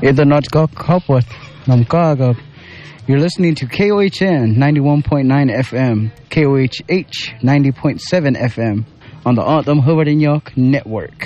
Ito not kapwat nam kaagap. You're listening to KOHN 91.9 FM, KOHH 90.7 FM on the Autumn Hubbard and York Network.